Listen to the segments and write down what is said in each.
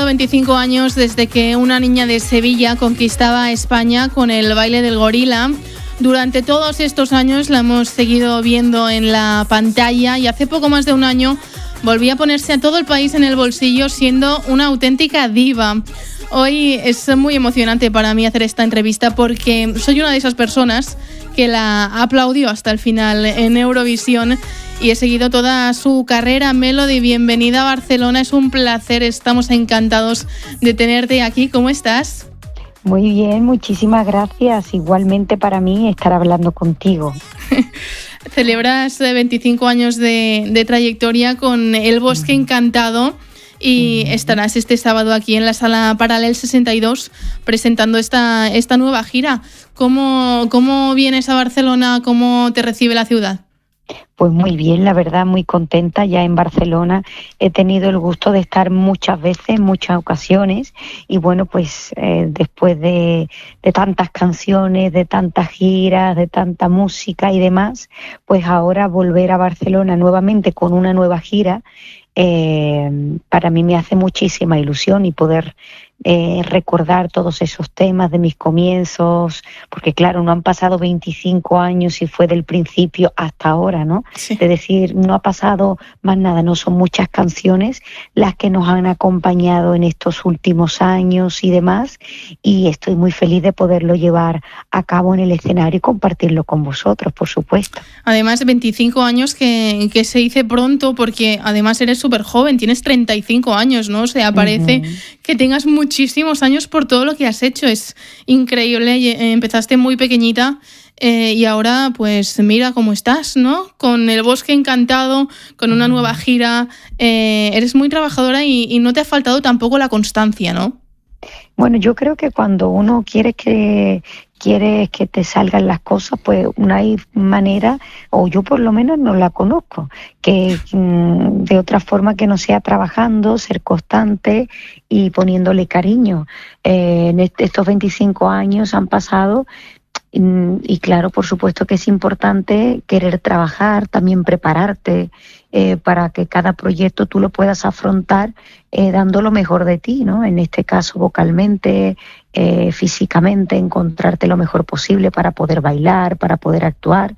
25 años desde que una niña de Sevilla conquistaba España con el baile del gorila. Durante todos estos años la hemos seguido viendo en la pantalla y hace poco más de un año volvía a ponerse a todo el país en el bolsillo siendo una auténtica diva. Hoy es muy emocionante para mí hacer esta entrevista porque soy una de esas personas que la aplaudió hasta el final en Eurovisión y he seguido toda su carrera. Melody, bienvenida a Barcelona, es un placer, estamos encantados de tenerte aquí. ¿Cómo estás? Muy bien, muchísimas gracias. Igualmente para mí estar hablando contigo. Celebras 25 años de trayectoria con El Bosque Encantado y estarás este sábado aquí en la Sala Paralel 62 presentando esta nueva gira. ¿Cómo vienes a Barcelona? ¿Cómo te recibe la ciudad? Pues muy bien, la verdad, muy contenta. Ya en Barcelona he tenido el gusto de estar muchas veces, en muchas ocasiones. Y bueno, pues después de tantas canciones, de tantas giras, de tanta música y demás, pues ahora volver a Barcelona nuevamente con una nueva gira, para mí me hace muchísima ilusión y poder recordar todos esos temas de mis comienzos, porque claro, no han pasado 25 años y fue del principio hasta ahora, ¿no? Sí. Es decir, no ha pasado más nada, no son muchas canciones las que nos han acompañado en estos últimos años y demás, y estoy muy feliz de poderlo llevar a cabo en el escenario y compartirlo con vosotros, por supuesto. Además, 25 años que se dice pronto porque además eres súper joven, tienes 35 años, ¿no? O sea, parece que tengas muchísimos años por todo lo que has hecho. Es increíble. Empezaste muy pequeñita y ahora, pues mira cómo estás, ¿no? Con El Bosque Encantado, con una nueva gira. Eres muy trabajadora y no te ha faltado tampoco la constancia, ¿no? Bueno, yo creo que cuando uno quiere que te salgan las cosas, pues no hay manera, o yo por lo menos no la conozco, que de otra forma que no sea trabajando, ser constante y poniéndole cariño. En estos 25 años han pasado y claro, por supuesto que es importante querer trabajar, también prepararte para que cada proyecto tú lo puedas afrontar dando lo mejor de ti, ¿no? En este caso vocalmente, físicamente, encontrarte lo mejor posible para poder bailar, para poder actuar.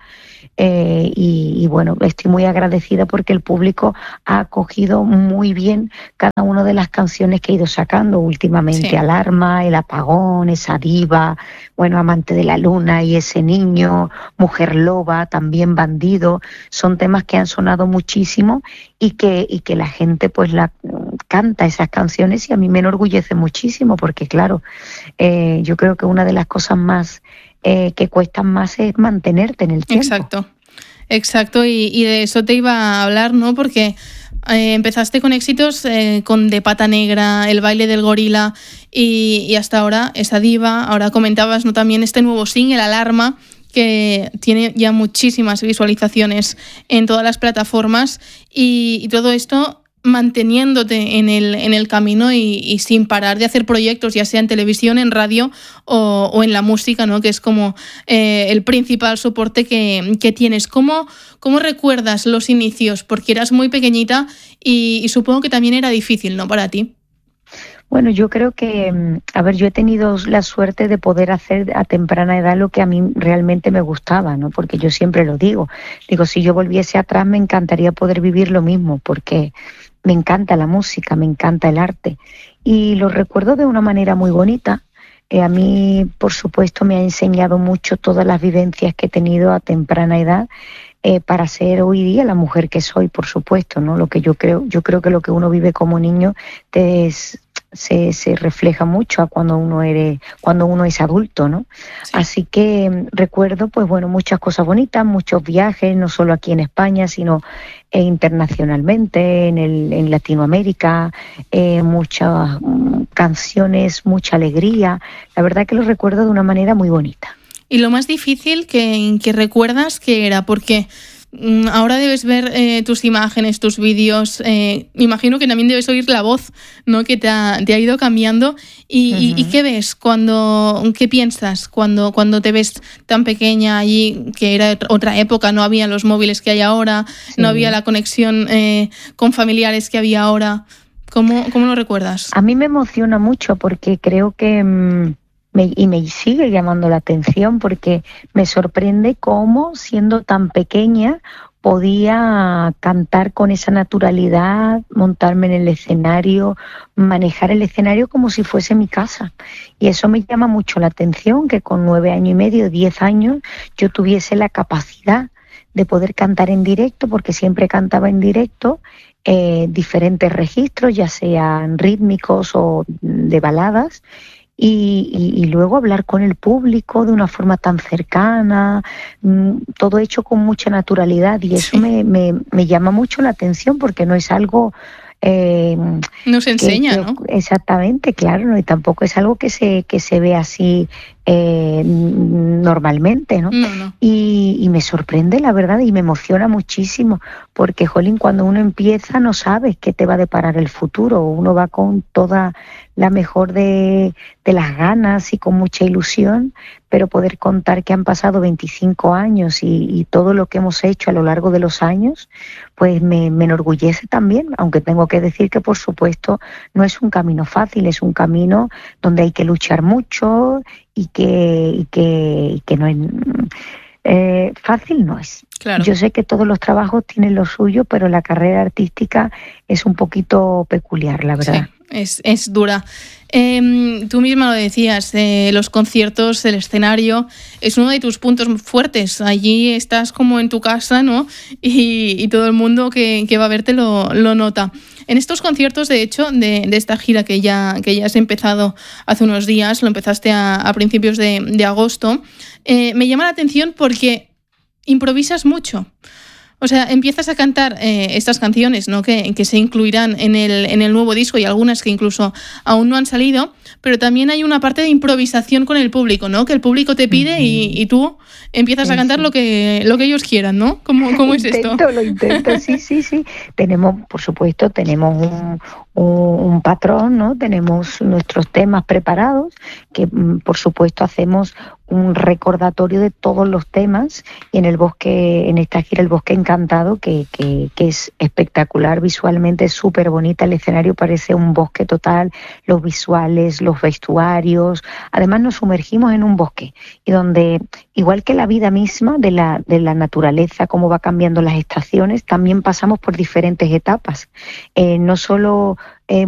Y bueno, estoy muy agradecida porque el público ha acogido muy bien cada una de las canciones que he ido sacando últimamente. Sí. Alarma, El Apagón, Esa Diva, bueno, Amante de la Luna y Ese Niño, Mujer Loba, también Bandido. Son temas que han sonado muchísimo y que la gente pues canta esas canciones y a mí me enorgullece muchísimo porque claro, yo creo que una de las cosas más que cuestan más es mantenerte en el tiempo. Exacto, y de eso te iba a hablar, ¿no? Porque empezaste con éxitos con De Pata Negra, El Baile del Gorila y hasta ahora Esa Diva. Ahora comentabas, ¿no? También este nuevo single, Alarma, que tiene ya muchísimas visualizaciones en todas las plataformas y todo esto manteniéndote en el camino y sin parar de hacer proyectos, ya sea en televisión, en radio o en la música, ¿no? Que es como el principal soporte que tienes. ¿Cómo recuerdas los inicios? Porque eras muy pequeñita y supongo que también era difícil, ¿no? Para ti. Bueno, yo creo que, yo he tenido la suerte de poder hacer a temprana edad lo que a mí realmente me gustaba, ¿no? Porque yo siempre lo digo, si yo volviese atrás me encantaría poder vivir lo mismo, porque me encanta la música, me encanta el arte y lo recuerdo de una manera muy bonita. A mí, por supuesto, me ha enseñado mucho todas las vivencias que he tenido a temprana edad para ser hoy día la mujer que soy, por supuesto, ¿no? Lo que yo creo que lo que uno vive como niño se refleja mucho a cuando uno es adulto, ¿no? Sí. Así que recuerdo, pues bueno, muchas cosas bonitas, muchos viajes, no solo aquí en España, sino internacionalmente, en Latinoamérica, muchas canciones, mucha alegría. La verdad que lo recuerdo de una manera muy bonita. ¿Y lo más difícil que recuerdas qué era? Porque ahora debes ver tus imágenes, tus vídeos. Imagino que también debes oír la voz, ¿no? Que te ha ido cambiando. ¿Y qué ves? ¿Qué piensas cuando te ves tan pequeña allí? Que era otra época, no había los móviles que hay ahora, sí. No había la conexión con familiares que había ahora. ¿Cómo lo recuerdas? A mí me emociona mucho porque creo que me sigue llamando la atención porque me sorprende cómo, siendo tan pequeña, podía cantar con esa naturalidad, montarme en el escenario, manejar el escenario como si fuese mi casa. Y eso me llama mucho la atención, que con 9 años y medio, 10 años, yo tuviese la capacidad de poder cantar en directo, porque siempre cantaba en directo, diferentes registros, ya sean rítmicos o de baladas, y luego hablar con el público de una forma tan cercana, todo hecho con mucha naturalidad, y eso me llama mucho la atención porque no es algo no se enseña, ¿no? Exactamente, claro, ¿no? Y tampoco es algo que se ve así normalmente, ¿no? No. Y me sorprende, la verdad, y me emociona muchísimo, porque, jolín, cuando uno empieza no sabes qué te va a deparar el futuro, uno va con toda la mejor de las ganas y con mucha ilusión, pero poder contar que han pasado 25 años y todo lo que hemos hecho a lo largo de los años, pues me enorgullece también, aunque tengo que decir que, por supuesto, no es un camino fácil, es un camino donde hay que luchar mucho y que no es fácil, no es. Claro. Yo sé que todos los trabajos tienen lo suyo, pero la carrera artística es un poquito peculiar, la verdad. Sí, es dura. Tú misma lo decías, los conciertos, el escenario, es uno de tus puntos fuertes. Allí estás como en tu casa, ¿no? Y todo el mundo que va a verte lo nota. En estos conciertos, de hecho, de esta gira que ya has empezado hace unos días, lo empezaste a principios de agosto, me llama la atención porque improvisas mucho. O sea, empiezas a cantar estas canciones, ¿no? que se incluirán en el nuevo disco, y algunas que incluso aún no han salido, pero también hay una parte de improvisación con el público, ¿no? Que el público te pide y tú empiezas a cantar lo que ellos quieran, ¿no? ¿Cómo es esto? Lo intento, sí. Tenemos, por supuesto, un patrón, ¿no? Tenemos nuestros temas preparados, que por supuesto hacemos un recordatorio de todos los temas, y en esta gira El Bosque Encantado, que es espectacular visualmente, es súper bonita, el escenario parece un bosque total, los visuales, los vestuarios, además nos sumergimos en un bosque, y donde, igual que la vida misma de la naturaleza, cómo va cambiando las estaciones, también pasamos por diferentes etapas, no solo